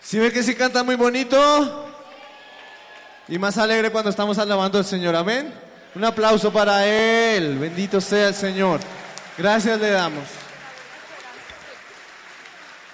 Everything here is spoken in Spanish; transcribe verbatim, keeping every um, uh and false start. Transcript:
¿Sí ve que sí canta muy bonito? Y más alegre cuando estamos alabando al Señor, amén. Un aplauso para Él, bendito sea el Señor. Gracias le damos.